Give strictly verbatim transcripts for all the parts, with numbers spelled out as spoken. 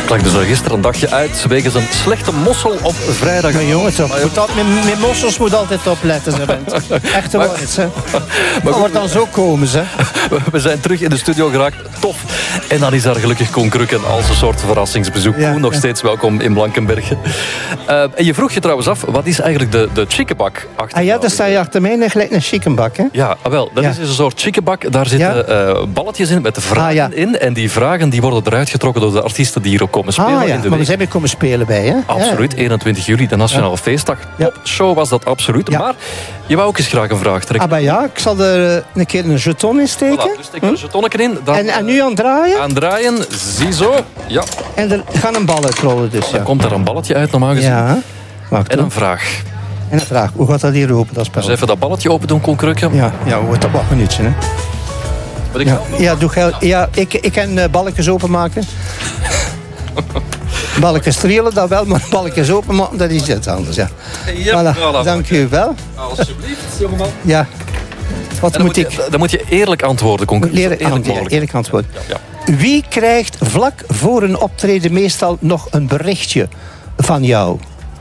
Plak dus al gisteren een dagje uit wegens een slechte mossel op vrijdag. Maar jongens, op, moet dat, met, met mossels moet altijd opletten. Ze bent. Echt waar, hè. Maar goed, dan zo komen ze. We zijn terug in de studio geraakt. Tof. En dan is daar gelukkig Koen Krukken als een soort verrassingsbezoek. Ja, Koen, nog ja. steeds welkom in Blankenberge. Uh, en je vroeg je trouwens af, wat is eigenlijk de, de chickenbak achter? Ah ja, daar sta je achter mij en gelijk een chickenbak, hè? Ja, wel, dat ja. is dus een soort chickenbak. Daar zitten ja. uh, balletjes in met vragen ah, ja. in. En die vragen die worden eruit getrokken door de artiesten die hier ook komen spelen. Ah ja, in de maar we zijn weer komen spelen bij, hè? Absoluut, ja. eenentwintig juli, de Nationale ja. Feestdag. Ja. Topshow was dat absoluut. Ja. Maar je wou ook eens graag een vraag trekken. Ah, maar ja, ik zal er een keer een jeton in steken. Voilà, dus steek er een jetonnetje in. Dan, en, en nu aan het draaien? Aan het draaien, ziezo. Ja. En er gaan een bal uitrollen dus, ja. Dan komt er een balletje uit, normaal gezien. Ja. Wacht, en een vraag. En een vraag. Hoe gaat dat hier open, dat spel? Dus even dat balletje open doen, Koen Krukken. Ja, ja, hoe wordt dat? Wacht een minuutje, hè. Wat ik ja, ja, doe geld. Ja, ik, ik kan uh, balletjes openmaken. Balletjes strelen, dat wel, maar balletjes openmaken, dat is iets anders, ja. Ja, voilà. Voilà, dank u wel. Alsjeblieft, jongeman. Ja. Wat dan moet, moet ik... Je, dan moet je eerlijk antwoorden, Koen Krukken. Eerlijk, eerlijk, eerlijk, eerlijk antwoorden. Ja, ja. Wie krijgt vlak voor een optreden meestal nog een berichtje van jou?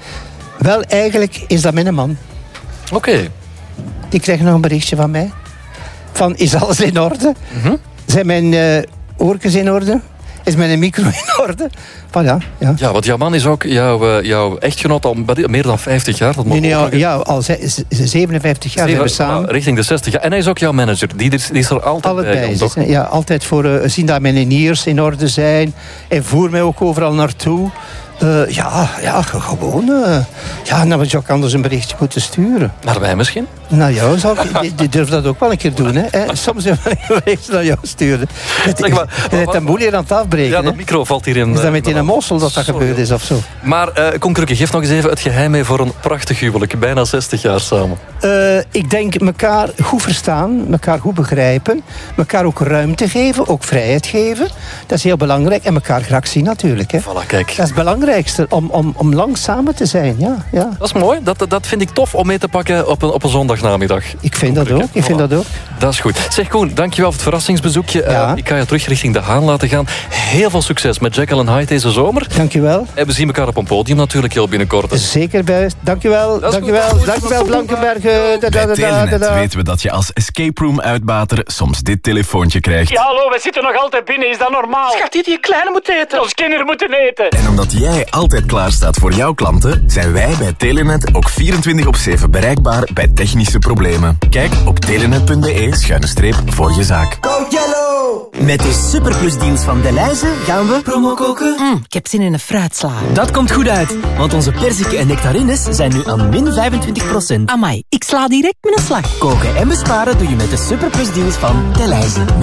Wel, eigenlijk is dat mijn man. Oké. Okay. Die krijgt nog een berichtje van mij. Van, is alles in orde? Mm-hmm. Zijn mijn uh, oortjes in orde? Is mijn micro in orde? Van, ja, ja. ja, want jouw man is ook jouw, uh, jouw echtgenoot al meer dan vijftig jaar. Dat nee, nee, al, ja, al zevenenvijftig jaar zijn we samen. Richting de zestig jaar. En hij is ook jouw manager. Die is, die is er altijd Allebei bij. Is, toch? Ja, altijd voor uh, zien dat mijn niers in orde zijn. En voer mij ook overal naartoe. Uh, ja, ja, gewoon. Uh, ja, dan had je ook anders een berichtje moeten sturen. Naar mij misschien? Nou ja, zou ik, die durf dat ook wel een keer doen. Hè. Soms even een berichtje naar jou sturen. Zeg maar, je hebt een boel hier aan het afbreken. Ja, de micro valt hier in. Is dat met in een mossel dat dat gebeurd is of zo? Maar uh, Koen Krukken, geef nog eens even het geheim mee voor een prachtig huwelijk. Bijna zestig jaar samen. Uh, ik denk elkaar goed verstaan, elkaar goed begrijpen. Elkaar ook ruimte geven, ook vrijheid geven. Dat is heel belangrijk. En elkaar graag zien natuurlijk. Hè. Voilà, kijk. Dat is het belangrijkste, om, om, om lang samen te zijn. Ja, ja. Dat is mooi. Dat, dat vind ik tof om mee te pakken op een, op een zondagnamiddag. Ik vind dat ook. Ik vind voilà. dat ook. Dat is goed. Zeg Koen, dankjewel voor het verrassingsbezoekje. Ja. Uh, ik ga je terug richting De Haan laten gaan. Heel veel succes met Jekyll and Hyde deze zomer. Dankjewel. En we zien elkaar op een podium natuurlijk heel binnenkort. Zeker bij. Dankjewel. Dankjewel. Dankjewel Blankenberge. Bij Telenet weten we dat je als escape room uitbater soms dit telefoontje krijgt. Ja, hallo, we zitten nog altijd binnen. Is dat normaal? Schat, die die kleine moet eten. Ons kinderen moeten eten. En omdat jij altijd klaar staat voor jouw klanten, zijn wij bij Telenet ook vierentwintig op zeven bereikbaar bij technische problemen. Kijk op telenet punt be schuine streep voor je zaak. Go Jello! Met de superplusdeals van Delhaize gaan we promo koken. Mm, ik heb zin in een fruitsla. Dat komt goed uit, want onze perziken en nectarines zijn nu aan min vijfentwintig procent. Amai, ik sla direct met een slag. Koken en besparen doe je met de superplusdeals van Delhaize.